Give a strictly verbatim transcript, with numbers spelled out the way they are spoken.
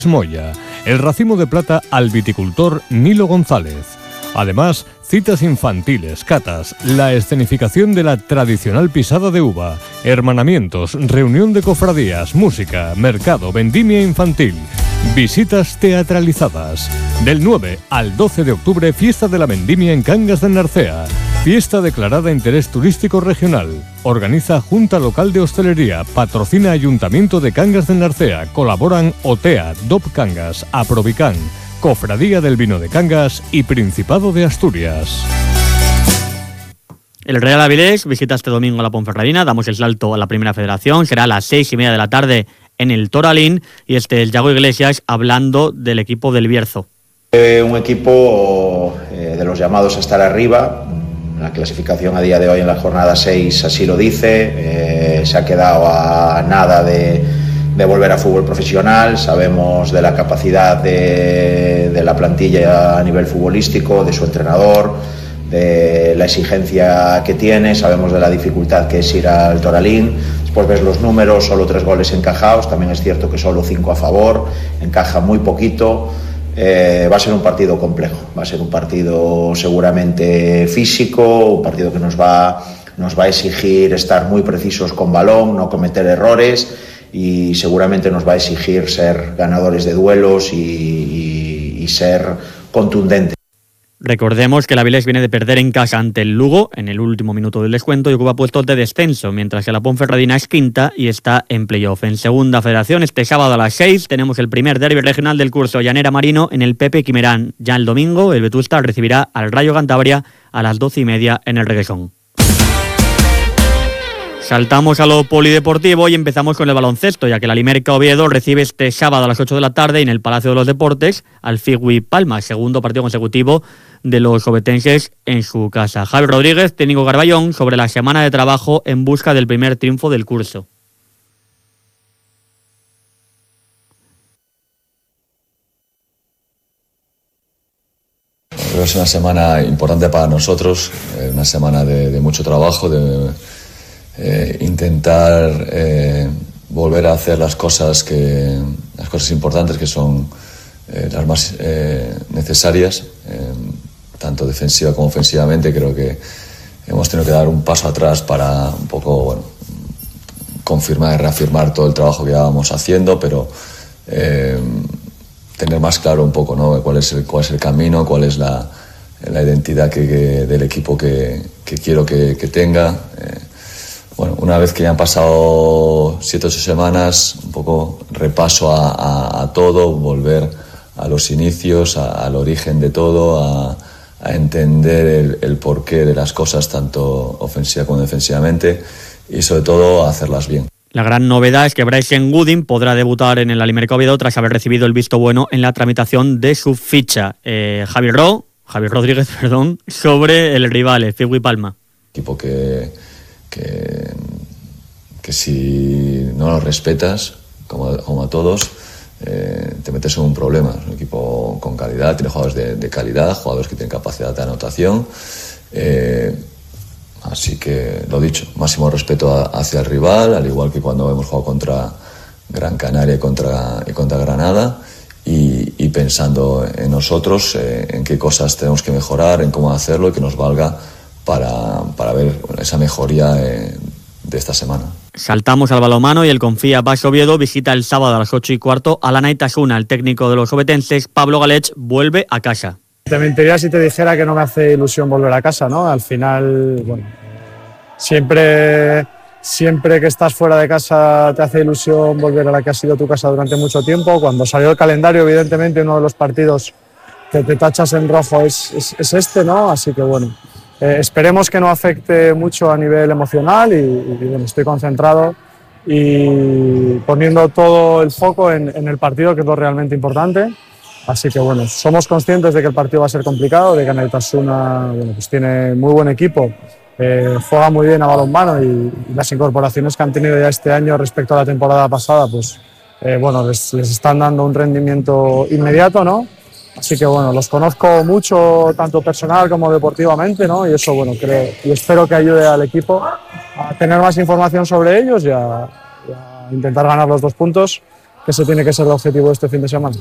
Moya, el racimo de plata al viticultor Nilo González. Además, citas infantiles, catas, la escenificación de la tradicional pisada de uva, hermanamientos, reunión de cofradías, música, mercado, vendimia infantil, visitas teatralizadas. Del nueve al doce de octubre, fiesta de la vendimia en Cangas de Narcea. Fiesta declarada de interés turístico regional. Organiza Junta Local de Hostelería. Patrocina Ayuntamiento de Cangas de Narcea. Colaboran OTEA, D O P Cangas, Aprovicán, Cofradía del Vino de Cangas y Principado de Asturias. El Real Avilés visita este domingo a la Ponferradina. Damos el salto a la Primera Federación. Será a las seis y media de la tarde en el Toralín. Y este es Yago Iglesias hablando del equipo del Bierzo. Eh, un equipo eh, de los llamados a estar arriba. La clasificación a día de hoy en la jornada seis así lo dice, eh, se ha quedado a nada de, de volver a fútbol profesional. Sabemos de la capacidad de, de la plantilla a nivel futbolístico, de su entrenador, de la exigencia que tiene, sabemos de la dificultad que es ir al Toralín. Después ves los números, solo tres goles encajados, también es cierto que solo cinco a favor, encaja muy poquito. Eh, va a ser un partido complejo, va a ser un partido seguramente físico, un partido que nos va, nos va a exigir estar muy precisos con balón, no cometer errores y seguramente nos va a exigir ser ganadores de duelos y, y, y ser contundentes. Recordemos que el Avilés viene de perder en casa ante el Lugo en el último minuto del descuento y ocupa puestos de descenso, mientras que la Ponferradina es quinta y está en playoff. En Segunda Federación, este sábado a las seis tenemos el primer derbi regional del curso Llanera Marino en el Pepe Quimerán. Ya el domingo el Vetusta recibirá al Rayo Cantabria a las doce y media en el Reguesón. Saltamos a lo polideportivo y empezamos con el baloncesto, ya que la Limerca Oviedo recibe este sábado a las ocho de la tarde en el Palacio de los Deportes al Figui Palma, segundo partido consecutivo de los obetenses en su casa. Javi Rodríguez, técnico Garballón, sobre la semana de trabajo en busca del primer triunfo del curso. Creo que es una semana importante para nosotros, una semana de, de mucho trabajo, de eh, intentar eh, volver a hacer las cosas que las cosas importantes que son eh, las más eh, necesarias. Eh, tanto defensiva como ofensivamente. Creo que hemos tenido que dar un paso atrás para un poco, bueno, confirmar y reafirmar todo el trabajo que íbamos haciendo, pero eh, tener más claro un poco, ¿no?, cuál es el, cuál es el camino, cuál es la, la identidad que, que, del equipo que, que quiero que, que tenga. Eh, bueno, una vez que ya han pasado siete o ocho semanas, un poco repaso a, a, a todo, volver a los inicios, a, al origen de todo, a a entender el, el porqué de las cosas, tanto ofensiva como defensivamente, y sobre todo a hacerlas bien. La gran novedad es que Bryson Gooding podrá debutar en el Limerca Oviedo tras haber recibido el visto bueno en la tramitación de su ficha. Eh, Javi Ro, Javi Rodríguez, perdón, sobre el rival, el Figui Palma. Equipo que, que, que si no lo respetas, como, como a todos, Eh, te metes en un problema. Es un equipo con calidad, tiene jugadores de, de calidad, jugadores que tienen capacidad de anotación, eh, así que lo dicho, máximo respeto a, hacia el rival, al igual que cuando hemos jugado contra Gran Canaria y contra, y contra Granada, y, y pensando en nosotros, eh, en qué cosas tenemos que mejorar, en cómo hacerlo y que nos valga para, para ver esa mejoría eh, de esta semana. Saltamos al balonmano y el Confía Baix Oviedo visita el sábado a las ocho y cuarto a la Naitasuna. El técnico de los obetenses, Pablo Galech, vuelve a casa. Te mentiría si te dijera que no me hace ilusión volver a casa, ¿no? Al final, bueno, siempre, siempre que estás fuera de casa te hace ilusión volver a la que ha sido tu casa durante mucho tiempo. Cuando salió el calendario, evidentemente, uno de los partidos que te tachas en rojo es, es, es este, ¿no? Así que bueno. Eh, esperemos que no afecte mucho a nivel emocional y, y bueno, estoy concentrado y poniendo todo el foco en, en el partido, que es lo realmente importante. Así que bueno, somos conscientes de que el partido va a ser complicado, de que Naitasuna, bueno, pues tiene muy buen equipo, eh, juega muy bien a balonmano y, y las incorporaciones que han tenido ya este año respecto a la temporada pasada, pues eh, bueno, les, les están dando un rendimiento inmediato, ¿no? Así que bueno, los conozco mucho, tanto personal como deportivamente, ¿no? Y eso, bueno, creo y espero que ayude al equipo a tener más información sobre ellos y a, y a intentar ganar los dos puntos que ese tiene que ser el objetivo de este fin de semana.